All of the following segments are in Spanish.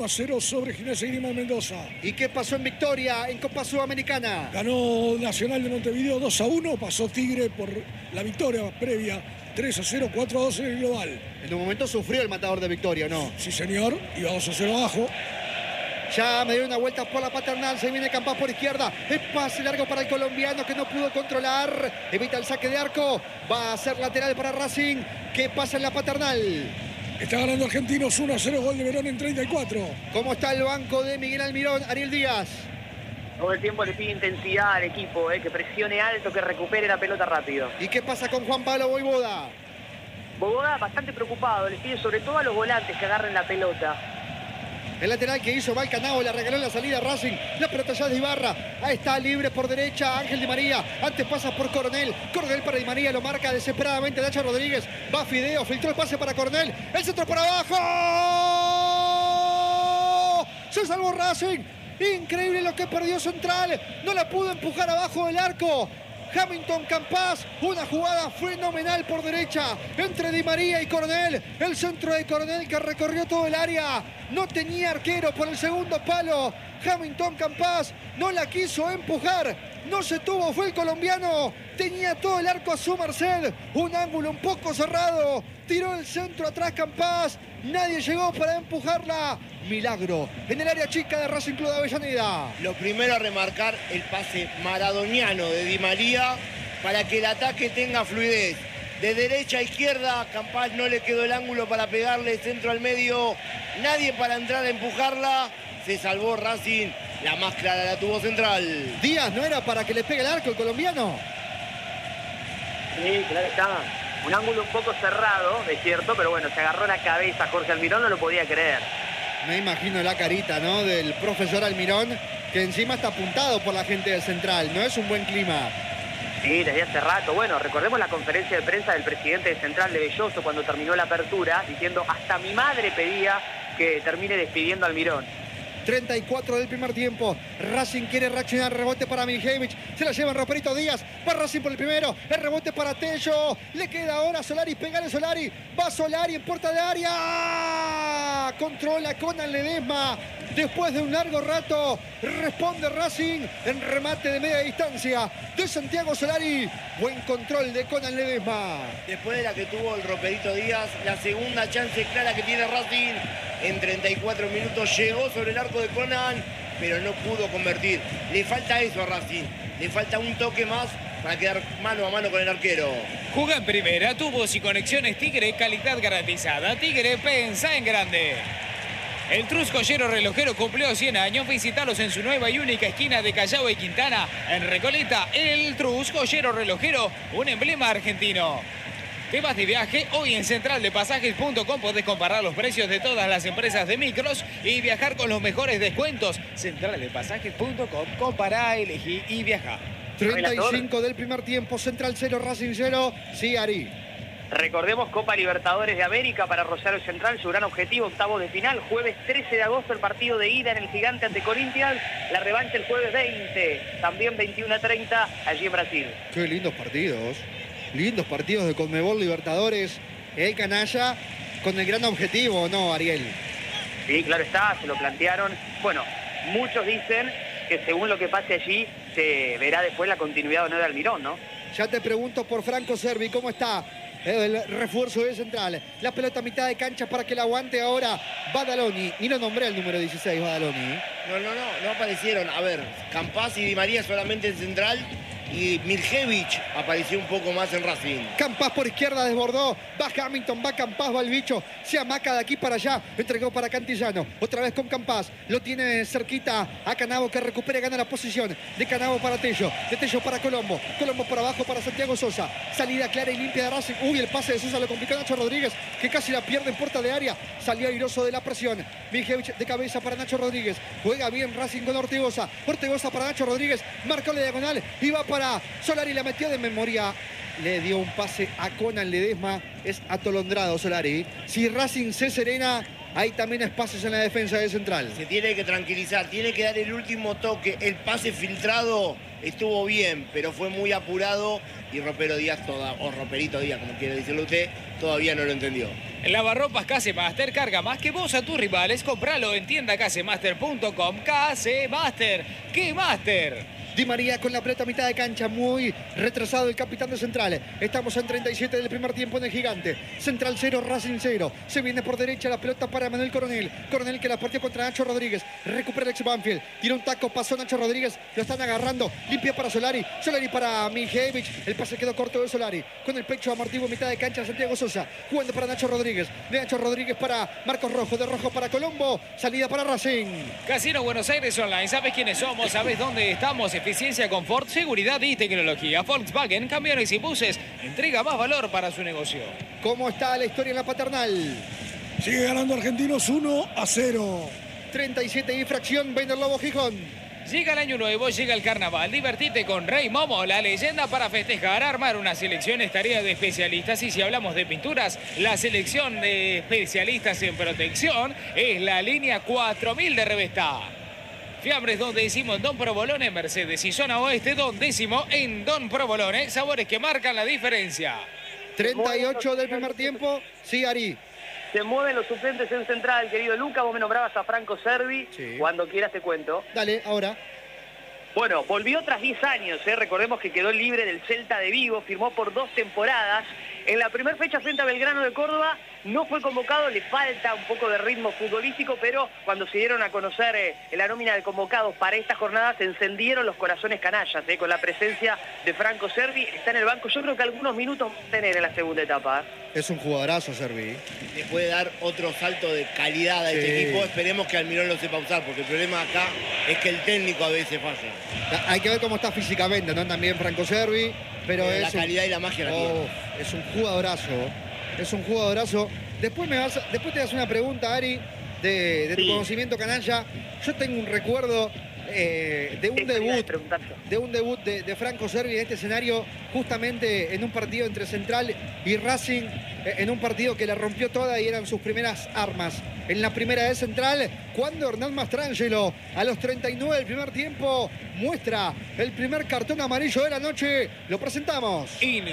1-0 sobre Gimnasia y Grima de Mendoza. ¿Y qué pasó en Victoria en Copa Sudamericana? Ganó Nacional de Montevideo 2-1, pasó Tigre por la victoria previa 3-0, 4-2 en el global. En un momento sufrió el matador de Victoria, ¿no? Sí, señor, iba 2-0 abajo. Ya me dio una vuelta por la paternal, se viene Campas por izquierda, es pase largo para el colombiano que no pudo controlar, evita el saque de arco, va a ser lateral para Racing, que pasa en la paternal. Está ganando Argentinos 1-0, gol de Verón en 34. ¿Cómo está el banco de Miguel Almirón? Ariel Díaz. Todo el tiempo le pide intensidad al equipo, que presione alto, que recupere la pelota rápido. ¿Y qué pasa con Juan Pablo Vojvoda? Vojvoda bastante preocupado, le pide sobre todo a los volantes que agarren la pelota. El lateral que hizo Valcanao, le regaló la salida a Racing. La pelota ya de Ibarra. Ahí está libre por derecha Ángel Di María. Antes pasa por Coronel. Coronel para Di María, lo marca desesperadamente Nacho Rodríguez. Va Fideo, filtró el pase para Coronel. El centro para abajo. Se salvó Racing. Increíble lo que perdió Central. No la pudo empujar abajo del arco. Hamilton Campas, una jugada fenomenal por derecha entre Di María y Coronel. El centro de Coronel que recorrió todo el área. No tenía arquero por el segundo palo. Hamilton Campas no la quiso empujar. No se tuvo, fue el colombiano. Tenía todo el arco a su merced. Un ángulo un poco cerrado. Tiró el centro atrás Campas. Nadie llegó para empujarla. Milagro en el área chica de Racing Club de Avellaneda. Lo primero a remarcar el pase maradoniano de Di María para que el ataque tenga fluidez. De derecha a izquierda, Campas no le quedó el ángulo para pegarle, centro al medio. Nadie para entrar a empujarla. Se salvó Racing, la más clara la tuvo Central. Díaz, ¿no era para que le pegue el arco el colombiano? Sí, claro está. Un ángulo un poco cerrado, es cierto, pero bueno, se agarró la cabeza. Jorge Almirón no lo podía creer. Me imagino la carita, ¿no?, del profesor Almirón, que encima está apuntado por la gente de Central. No es un buen clima. Sí, desde hace rato. Bueno, recordemos la conferencia de prensa del presidente de Central de Belloso cuando terminó la apertura, diciendo hasta mi madre pedía que termine despidiendo a Almirón. 34 del primer tiempo. Racing quiere reaccionar. Rebote para Miljevic. Se la lleva Roperito Díaz. Va Racing por el primero. El rebote para Tello. Le queda ahora Solari. Pegale Solari. Va Solari en puerta de área. Controla Conan Ledesma. Después de un largo rato, responde Racing en remate de media distancia de Santiago Solari. Buen control de Conan Ledesma. Después de la que tuvo el Roperito Díaz, la segunda chance clara que tiene Racing en 34 minutos llegó sobre el arco de Conan, pero no pudo convertir. Le falta eso a Racing, le falta un toque más para quedar mano a mano con el arquero. Juega en primera, tubos y conexiones Tigre, calidad garantizada. Tigre, pensa en grande. El Trus Joyero Relojero cumplió 100 años. Visitalos en su nueva y única esquina de Callao y Quintana, en Recoleta. El Trus Joyero Relojero, un emblema argentino. ¿Te vas de viaje? Hoy en centraldepasajes.com podés comparar los precios de todas las empresas de micros y viajar con los mejores descuentos. Centraldepasajes.com, compará, elegí y viajá. 35 del primer tiempo, Central 0, Racing 0. Sí, Ari. Recordemos Copa Libertadores de América para Rosario Central, su gran objetivo, octavos de final. Jueves 13 de agosto el partido de ida en el Gigante ante Corinthians. La revancha el jueves 20, también 21:30 allí en Brasil. Qué lindos partidos. Lindos partidos de Conmebol Libertadores. El canalla con el gran objetivo, ¿no, Ariel? Sí, claro está, se lo plantearon. Bueno, muchos dicen que según lo que pase allí se verá después la continuidad o no de Almirón, ¿no? Ya te pregunto por Franco Servi, ¿cómo está el refuerzo de Central? La pelota a mitad de cancha para que la aguante ahora Badaloni. Ni lo nombré el número 16, Badaloni. No aparecieron. A ver, Campas y Di María solamente en Central y Miljevic apareció un poco más en Racing. Campas por izquierda desbordó, va Hamilton, va Campas, va el bicho, se amaca de aquí para allá, entregó para Cantillano, otra vez con Campas, lo tiene cerquita a Canavo que recupera y gana la posición, de Canavo para Tello, de Tello para Colombo, Colombo por abajo para Santiago Sosa, salida clara y limpia de Racing. Uy, el pase de Sosa lo complicó Nacho Rodríguez, que casi la pierde en puerta de área, salió airoso de la presión. Miljevic de cabeza para Nacho Rodríguez, juega bien Racing con Ortigosa, Ortigosa para Nacho Rodríguez, marcó la diagonal y va para Solari, la metió de memoria, le dio un pase a Conan Ledesma, es atolondrado Solari. Si Racing se serena, Hay también espacios en la defensa de Central. Se tiene que tranquilizar, tiene que dar el último toque. El pase filtrado estuvo bien, pero fue muy apurado y Ropero Díaz, o Roperito Díaz, como quiere decirlo usted, todavía no lo entendió. Lavarropas Casemaster carga más que vos a tus rivales. Compralo en tiendacasemaster.com. Casemaster, ¿qué Master? Di María con la pelota a mitad de cancha, muy retrasado el capitán de Central. Estamos en 37 del primer tiempo en el Gigante. Central 0, Racing 0. Se viene por derecha la pelota para Manuel Coronel. Coronel que la partió contra Nacho Rodríguez. Recupera Alex Banfield. Tira un taco, pasó Nacho Rodríguez. Lo están agarrando. Limpia para Solari. Solari para Mijevich. El pase quedó corto de Solari. Con el pecho amortiguo, mitad de cancha Santiago Sosa. Jugando para Nacho Rodríguez. De Nacho Rodríguez para Marcos Rojo. De Rojo para Colombo. Salida para Racing. Casino Buenos Aires Online. ¿Sabes quiénes somos? ¿Sabes dónde estamos? Eficiencia, confort, seguridad y tecnología. Volkswagen, camiones y buses. Entrega más valor para su negocio. ¿Cómo está la historia en la Paternal? Sigue ganando Argentinos 1-0. 37 y fracción, Bender Lobo Gijón. Llega el año nuevo, llega el carnaval. Divertite con Rey Momo, la leyenda para festejar. Armar una selección es tarea de especialistas. Y si hablamos de pinturas, la selección de especialistas en protección es la línea 4000 de Revestá. Fiambres Don Décimo en Don Provolone, Mercedes y Zona Oeste Don Décimo en Don Provolone. Sabores que marcan la diferencia. 38 del primer tiempo. Sí, Ari. Se mueven los suplentes en Central, querido Luca. Vos me nombrabas a Franco Servi. Sí. Cuando quieras te cuento. Dale, ahora. Bueno, volvió tras 10 años. Recordemos que quedó libre del Celta de Vigo. Firmó por 2 temporadas. En la primera fecha frente a Belgrano de Córdoba no fue convocado, le falta un poco de ritmo futbolístico, pero cuando se dieron a conocer la nómina de convocados para esta jornada se encendieron los corazones canallas, con la presencia de Franco Servi. Está en el banco, yo creo que algunos minutos va a tener en la segunda etapa. Es un jugadorazo, Servi. Le puede dar otro salto de calidad a este equipo. Esperemos que Almirón lo sepa usar, porque el problema acá es que el técnico a veces falla. Hay que ver cómo está físicamente, ¿no? También Franco Servi, pero es la calidad y la magia la tiene. Es un jugadorazo. Es un jugadorazo. Después te das una pregunta, Ari, de tu conocimiento canalla. Yo tengo un recuerdo de un debut de Franco Servi en este escenario, justamente en un partido entre Central y Racing, en un partido que la rompió toda y eran sus primeras armas. En la primera de Central, cuando Hernán Mastrangelo, a los 39 del primer tiempo, muestra el primer cartón amarillo de la noche. Lo presentamos.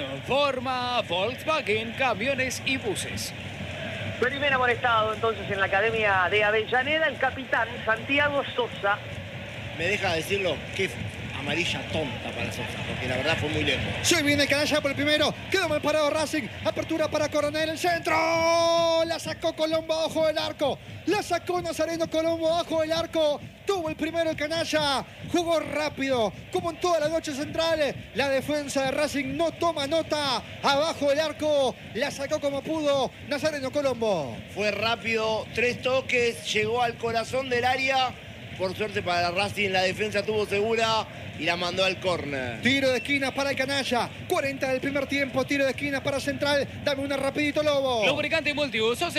Informa Volkswagen, camiones y buses. Primer amonestado entonces en la Academia de Avellaneda, el capitán Santiago Sosa. Me deja decirlo, qué amarilla tonta para Sosa, porque la verdad fue muy lejos. Se viene canalla por el primero, quedó mal parado Racing, apertura para Coronel, el centro, la sacó Colombo abajo del arco, la sacó Nazareno Colombo abajo del arco, tuvo el primero el canalla, jugó rápido, como en toda la noche Central, la defensa de Racing no toma nota, abajo del arco, la sacó como pudo Nazareno Colombo. Fue rápido, 3 toques, llegó al corazón del área. Por suerte para Racing, la defensa tuvo segura y la mandó al córner. Tiro de esquina para el canalla. 40 del primer tiempo. Tiro de esquina para Central. Dame una rapidito, Lobo. Lubricante multiuso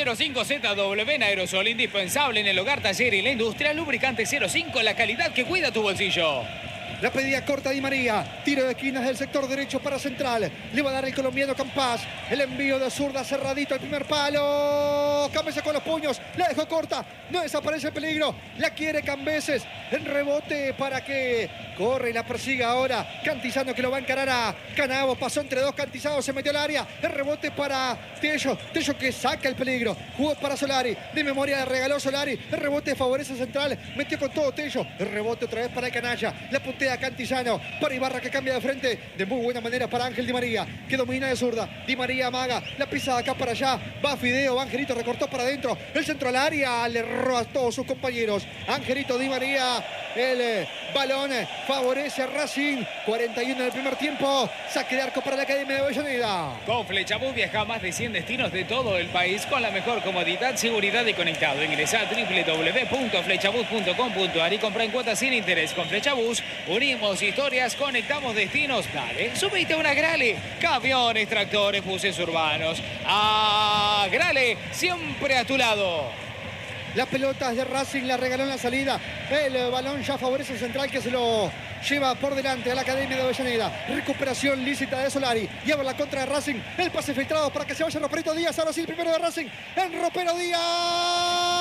05ZW en aerosol. Indispensable en el hogar, taller y la industria. Lubricante 05, la calidad que cuida tu bolsillo. La pedida corta Di María. Tiro de esquinas del sector derecho para Central. Le va a dar el colombiano Campás. El envío de zurda cerradito al primer palo. Cambeses con los puños. La dejó corta. No desaparece el peligro. La quiere Cambeses. En rebote para que corre y la persiga ahora. Cantizano que lo va a encarar a Canavo. Pasó entre dos Cantizano. Se metió al área. El rebote para Tello. Tello que saca el peligro. Jugó para Solari. De memoria le regaló Solari. El rebote favorece a Central. Metió con todo Tello. El rebote otra vez para el canalla. La puntea Cantizano para Ibarra que cambia de frente de muy buena manera para Ángel Di María que domina de zurda. Di María amaga, la pisa de acá para allá, va Fideo, Angelito recortó para adentro, el centro al área, le erró a todos sus compañeros. Angelito Di María, el balón favorece a Racing. 41 del primer tiempo, saque de arco para la Academia de Avellaneda. Con Flechabús viaja a más de 100 destinos de todo el país con la mejor comodidad, seguridad y conectado. Ingresa a www.flechabús.com.ar y compra en cuotas sin interés. Con Flechabús unimos historias, conectamos destinos. Dale, subite a una Grale. Camiones, tractores, buses urbanos. A Grale, siempre a tu lado. Las pelotas de Racing la regaló en la salida. El balón ya favorece al Central que se lo lleva por delante a la Academia de Avellaneda. Recuperación lícita de Solari. Y ahora la contra de Racing. El pase filtrado para que se vaya Roperito Díaz. Ahora sí el primero de Racing. En Ropero Díaz.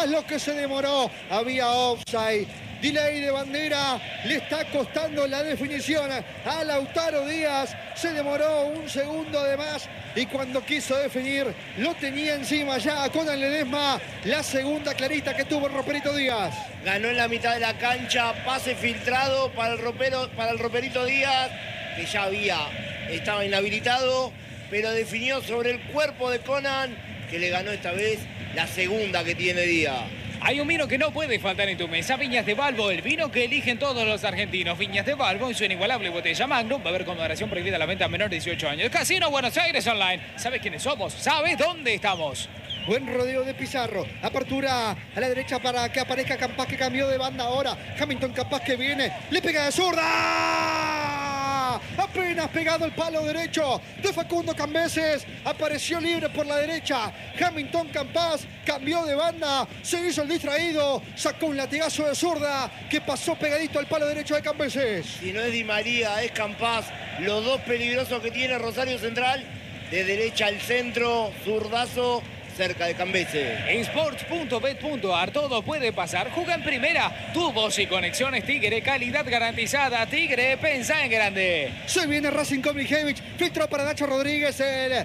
Campas lo que se demoró. Había offside. Delay de bandera, le está costando la definición a Lautaro Díaz. Se demoró un segundo de más y cuando quiso definir lo tenía encima ya con el Ledesma. La segunda clarita que tuvo el Roperito Díaz. Ganó en la mitad de la cancha, pase filtrado para el Roperito Díaz, que ya estaba inhabilitado, pero definió sobre el cuerpo de Conan, que le ganó esta vez la segunda que tiene Díaz. Hay un vino que no puede faltar en tu mesa, Viñas de Balbo, el vino que eligen todos los argentinos. Viñas de Balbo en su inigualable botella Magnum. Va a haber con moderación prohibida la venta a menor de 18 años. Casino Buenos Aires Online. ¿Sabes quiénes somos? ¿Sabes dónde estamos? Buen rodeo de Pizarro. Apertura a la derecha para que aparezca Campas, que cambió de banda ahora. Hamilton Campas que viene. Le pega de zurda. Apenas pegado el palo derecho de Facundo Cambeses. Apareció libre por la derecha. Hamilton Campas cambió de banda. Se hizo el distraído. Sacó un latigazo de zurda que pasó pegadito al palo derecho de Cambeses. Si no es Di María, es Campas. Los dos peligrosos que tiene Rosario Central. De derecha al centro, zurdazo. Cerca de Cambeses. Sports.bet.ar, todo puede pasar. Juega en primera. Tubos y conexiones Tigre, calidad garantizada. Tigre, pensá en grande. Se viene Racing con Mijevich. Filtró para Nacho Rodríguez,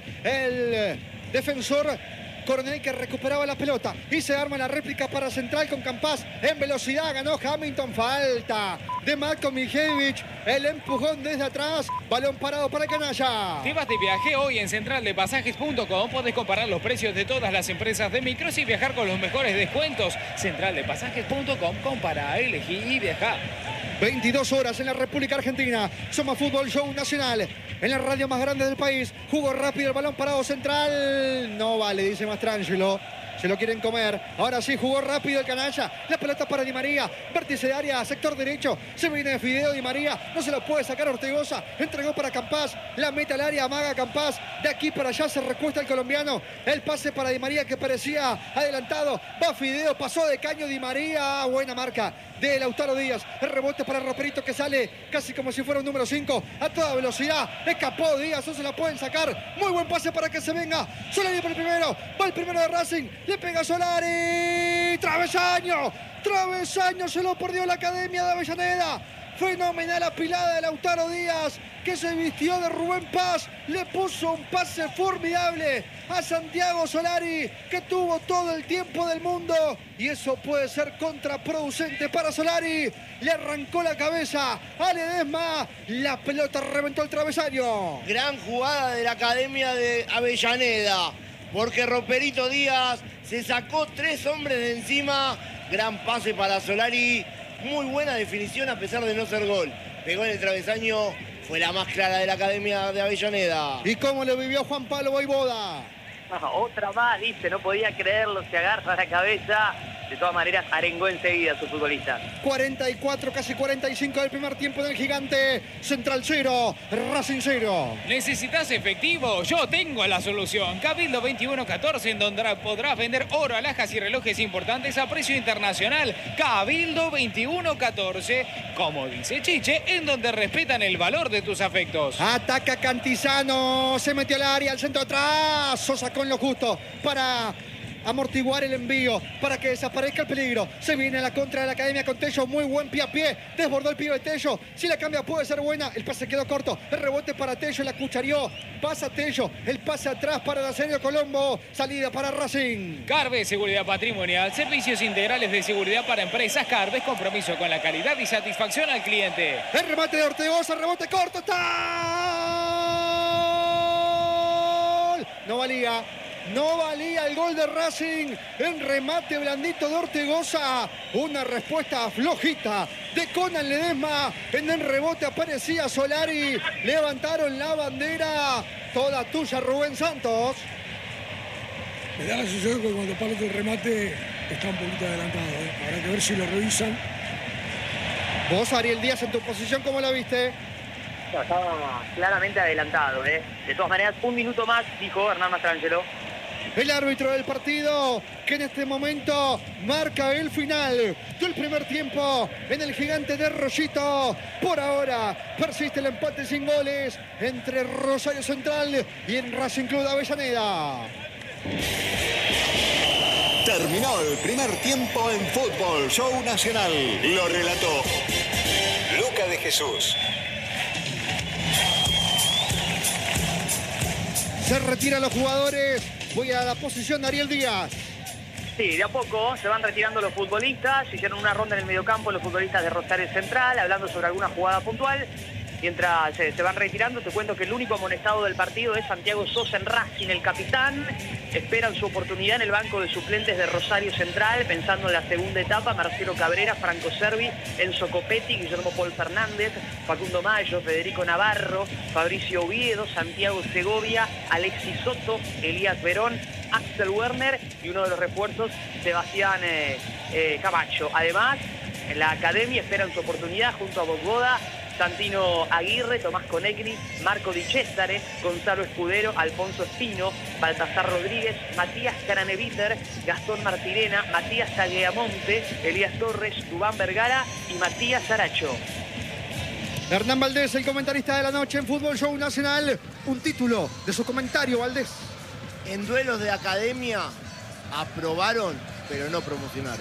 el defensor Coronel, que recuperaba la pelota. Y se arma la réplica para Central con Campas en velocidad. Ganó Hamilton. Falta de Matko Mijevich. El empujón desde atrás. Balón parado para el canalla. Te vas de viaje hoy en centraldepasajes.com. Podés comparar los precios de todas las empresas de micros y viajar con los mejores descuentos. Centraldepasajes.com. Compara, elegí y viaja. 22 horas en la República Argentina. Somos Fútbol Show Nacional. En la radio más grande del país. Jugó rápido el balón parado Central. No vale, dice Mastrangelo. Se lo quieren comer. Ahora sí, jugó rápido el canalla. La pelota para Di María. Vértice de área, sector derecho. Se viene de Fideo Di María. No se lo puede sacar Ortegoza. Entregó para Campas. La mete al área, amaga Campas. De aquí para allá se recuesta el colombiano. El pase para Di María que parecía adelantado. Va Fideo, pasó de caño Di María. Buena marca de Lautaro Díaz. El rebote para el Roperito que sale casi como si fuera un número 5. A toda velocidad. Escapó Díaz. No se la pueden sacar. Muy buen pase para que se venga. Solari por el primero. Va el primero de Racing. Le pega Solari. Travesaño. Travesaño. Se lo perdió la Academia de Avellaneda. Fenomenal apilada de Lautaro Díaz, que se vistió de Rubén Paz. Le puso un pase formidable a Santiago Solari, que tuvo todo el tiempo del mundo. Y eso puede ser contraproducente para Solari. Le arrancó la cabeza a Ledesma. La pelota reventó el travesaño. Gran jugada de la Academia de Avellaneda, porque Roperito Díaz se sacó 3 hombres de encima. Gran pase para Solari. Muy buena definición a pesar de no ser gol. Pegó en el travesaño, fue la más clara de la Academia de Avellaneda. ¿Y cómo lo vivió Juan Pablo Voivoda? Otra más, dice, no podía creerlo, se agarra la cabeza. De todas maneras, arengó enseguida a su futbolista. 44, casi 45 del primer tiempo del Gigante. Central 0, Racing 0. ¿Necesitas efectivo? Yo tengo la solución. Cabildo 2114, en donde podrás vender oro, alhajas y relojes importantes a precio internacional. Cabildo 2114, como dice Chiche, en donde respetan el valor de tus afectos. Ataca Cantizano, se metió al área, al centro atrás. Sosa con lo justo para amortiguar el envío, para que desaparezca el peligro. Se viene la contra de la Academia con Tello, muy buen pie a pie, desbordó el pibe Tello. Si la cambia puede ser buena, el pase quedó corto, el rebote para Tello, la cucharió, pasa Tello, el pase atrás para Nazario Colombo, salida para Racing. Carves Seguridad Patrimonial, servicios integrales de seguridad para empresas. Carves, compromiso con la calidad y satisfacción al cliente. El remate de Ortegoza, rebote corto, está. No valía. No valía el gol de Racing. En remate blandito de Ortegoza. Una respuesta flojita de Conan Ledesma. En el rebote aparecía Solari. Levantaron la bandera. Toda tuya, Rubén Santos. Me da la sensación que cuando Pablo el remate está un poquito adelantado. Habrá que ver si lo revisan. Vos, Ariel Díaz, en tu posición, ¿cómo la viste? Estaba claramente adelantado. De todas maneras, un minuto más, dijo Hernán Mastrangelo. El árbitro del partido, que en este momento marca el final del primer tiempo en el Gigante de Rollito. Por ahora persiste el empate sin goles entre Rosario Central y el Racing Club de Avellaneda. Terminó el primer tiempo en Fútbol Show Nacional. Lo relató Luca de Jesús. Se retiran los jugadores. Voy a la posición de Ariel Díaz. Sí, de a poco se van retirando los futbolistas. Hicieron una ronda en el mediocampo los futbolistas de Rosario Central, hablando sobre alguna jugada puntual. Mientras se van retirando, te cuento que el único amonestado del partido es Santiago Sosa en Racing, el capitán. Esperan su oportunidad en el banco de suplentes de Rosario Central, pensando en la segunda etapa. Marcelo Cabrera, Franco Servi, Enzo Copetti, Guillermo Paul Fernández, Facundo Mayo, Federico Navarro, Fabricio Oviedo, Santiago Segovia, Alexis Soto, Elías Verón, Axel Werner y uno de los refuerzos, Sebastián Camacho. Además, en la academia esperan su oportunidad junto a Bogboda, Santino Aguirre, Tomás Conegni, Marco Di Cesare, Gonzalo Escudero, Alfonso Espino, Baltasar Rodríguez, Matías Caraneviter, Gastón Martirena, Matías Agueamonte, Elías Torres, Dubán Vergara y Matías Aracho. Hernán Valdés, el comentarista de la noche en Fútbol Show Nacional. Un título de su comentario, Valdés. En duelos de academia aprobaron, pero no promocionaron.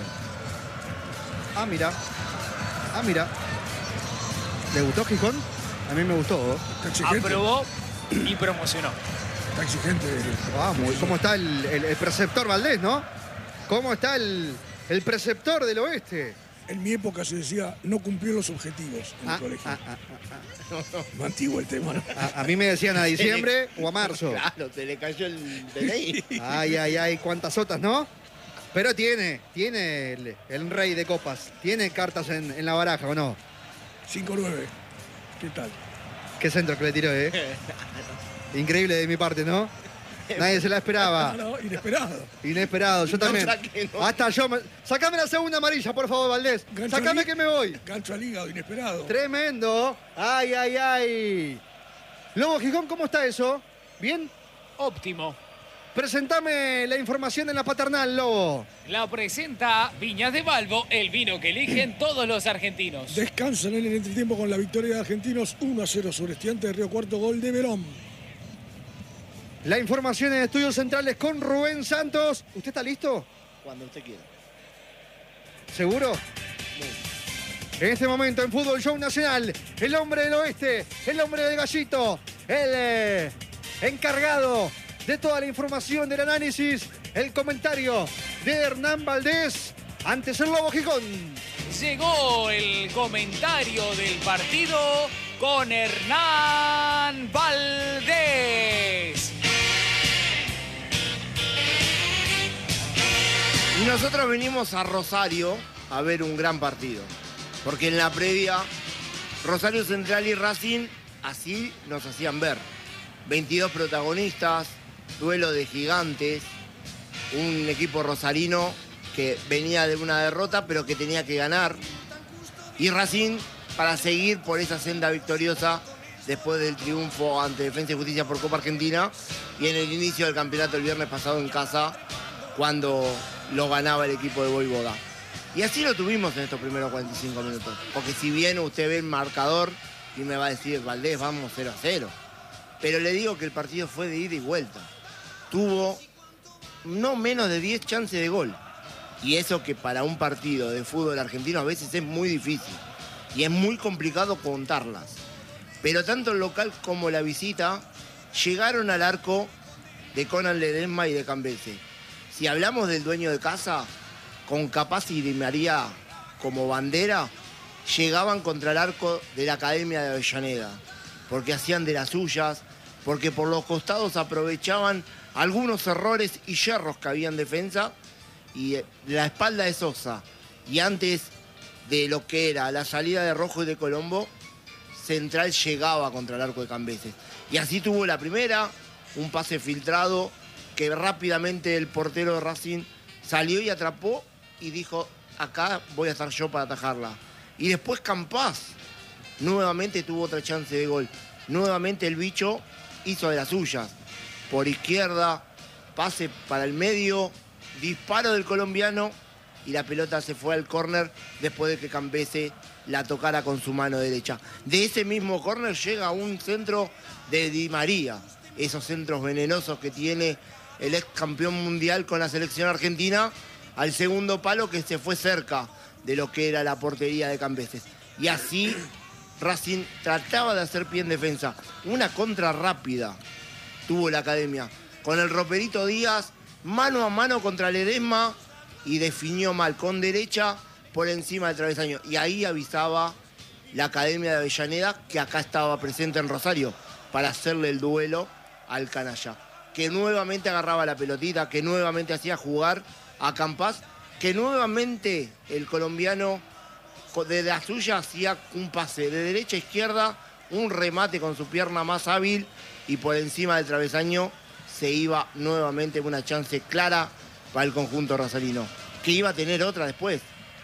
Ah, mira. Ah, mira. ¿Le gustó Gijón? A mí me gustó. Aprobó y promocionó. Está exigente. Vamos, ¿cómo está el preceptor Valdés, no? ¿Cómo está el preceptor del oeste? En mi época se decía, no cumplió los objetivos en el colegio. Más antiguo el tema, ¿no? A mí me decían a diciembre o a marzo. Claro, te le cayó el DNI. Ay, ay, ay, cuántas otras, ¿no? Pero tiene el rey de copas. Tiene cartas en la baraja, ¿o no? 5-9. ¿Qué tal? Qué centro que le tiró, ¿eh? Increíble de mi parte, ¿no? Nadie se la esperaba. No, inesperado. Inesperado, yo también. Hasta yo. Sacame la segunda amarilla, por favor, Valdés. Sacame que me voy. Gancho al hígado, inesperado. Tremendo. Ay, ay, ay. Lobo Gijón, ¿cómo está eso? ¿Bien? Óptimo. Presentame la información en la paternal, Lobo. La presenta Viñas de Balbo, el vino que eligen todos los argentinos. Descansan en el entretiempo con la victoria de Argentinos 1-0 sobre Estudiantes de Río Cuarto, gol de Verón. La información en Estudios Centrales con Rubén Santos. ¿Usted está listo? Cuando usted quiera. ¿Seguro? En este momento en Fútbol Show Nacional, el hombre del oeste, el hombre del gallito, el encargado de toda la información del análisis, el comentario de Hernán Valdés, antes el Lobo Gijón. Llegó el comentario del partido con Hernán Valdés. Y nosotros venimos a Rosario a ver un gran partido. Porque en la previa, Rosario Central y Racing así nos hacían ver. 22 protagonistas, duelo de gigantes, un equipo rosarino que venía de una derrota pero que tenía que ganar. Y Racing para seguir por esa senda victoriosa después del triunfo ante Defensa y Justicia por Copa Argentina y en el inicio del campeonato el viernes pasado en casa cuando lo ganaba el equipo de Voivoda. Y así lo tuvimos en estos primeros 45 minutos. Porque si bien usted ve el marcador y me va a decir, Valdés, vamos 0-0. Pero le digo que el partido fue de ida y vuelta. Tuvo no menos de 10 chances de gol. Y eso que para un partido de fútbol argentino a veces es muy difícil. Y es muy complicado contarlas. Pero tanto el local como la visita llegaron al arco de Conan Ledesma y de Cambese. Si hablamos del dueño de casa, con Capaz y Di María como bandera, llegaban contra el arco de la Academia de Avellaneda, porque hacían de las suyas, porque por los costados aprovechaban algunos errores y yerros que había en defensa, y la espalda de Sosa, y antes de lo que era la salida de Rojo y de Colombo, Central llegaba contra el arco de Cambeses. Y así tuvo la primera, un pase filtrado, que rápidamente el portero de Racing salió y atrapó, y dijo, acá voy a estar yo para atajarla. Y después Campás nuevamente tuvo otra chance de gol. Nuevamente el bicho hizo de las suyas. Por izquierda, pase para el medio, disparo del colombiano y la pelota se fue al córner después de que Cambese la tocara con su mano derecha. De ese mismo córner llega un centro de Di María. Esos centros venenosos que tiene el ex campeón mundial con la selección argentina al segundo palo que se fue cerca de lo que era la portería de Cambeses. Y así Racing trataba de hacer pie en defensa. Una contra rápida tuvo la Academia, con el Roperito Díaz mano a mano contra Ledesma y definió mal, con derecha por encima del travesaño. Y ahí avisaba la Academia de Avellaneda que acá estaba presente en Rosario para hacerle el duelo al canalla, que nuevamente agarraba la pelotita, que nuevamente hacía jugar a Campás, que nuevamente el colombiano de la suya hacía un pase de derecha a izquierda, un remate con su pierna más hábil y por encima del travesaño se iba nuevamente una chance clara para el conjunto rosarino, que iba a tener otra después.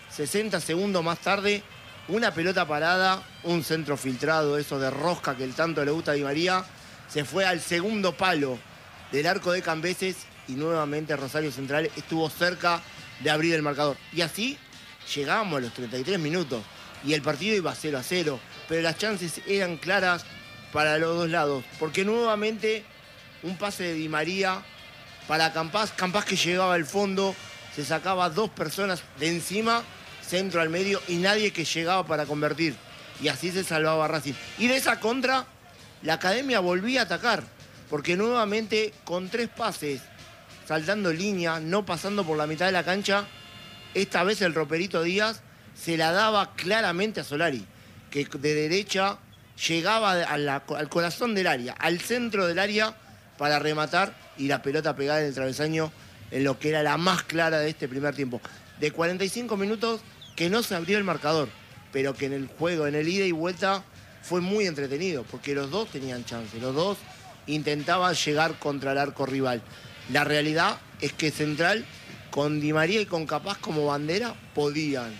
60 segundos más tarde, una pelota parada, un centro filtrado, eso de rosca que el tanto le gusta a Di María, se fue al segundo palo del arco de Cambeses y nuevamente Rosario Central estuvo cerca de abrir el marcador. Y así llegamos a los 33 minutos y el partido iba 0-0, pero las chances eran claras para los dos lados, porque nuevamente un pase de Di María para Campás que llegaba al fondo, se sacaba 2 personas de encima, centro al medio y nadie que llegaba para convertir. Y así se salvaba Racing. Y de esa contra, la Academia volvía a atacar, porque nuevamente con 3 pases, saltando línea, no pasando por la mitad de la cancha, esta vez el Roperito Díaz se la daba claramente a Solari, que de derecha llegaba al corazón del área, al centro del área para rematar y la pelota pegada en el travesaño en lo que era la más clara de este primer tiempo. De 45 minutos que no se abrió el marcador, pero que en el juego, en el ida y vuelta, fue muy entretenido, porque los dos tenían chance, los dos intentaban llegar contra el arco rival. La realidad es que Central, con Di María y con Capaz como bandera, podían.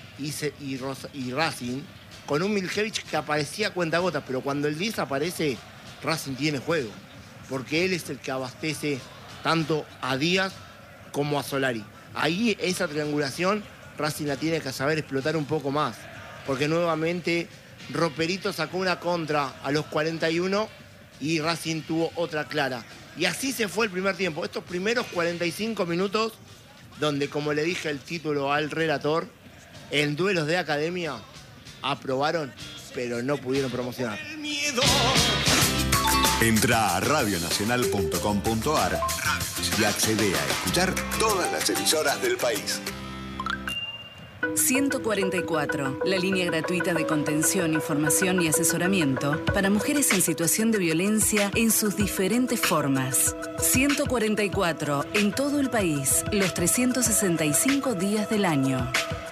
Y Racing, con un Miljevich que aparecía a cuentagotas, pero cuando el 10 aparece, Racing tiene juego, porque él es el que abastece tanto a Díaz como a Solari. Ahí esa triangulación Racing la tiene que saber explotar un poco más, porque nuevamente Roperito sacó una contra a los 41 y Racing tuvo otra clara. Y así se fue el primer tiempo. Estos primeros 45 minutos, donde, como le dije el título al relator, en duelos de Academia aprobaron, pero no pudieron promocionar. Entra a radionacional.com.ar y accede a escuchar todas las emisoras del país. 144, la línea gratuita de contención, información y asesoramiento para mujeres en situación de violencia en sus diferentes formas. 144, en todo el país, los 365 días del año.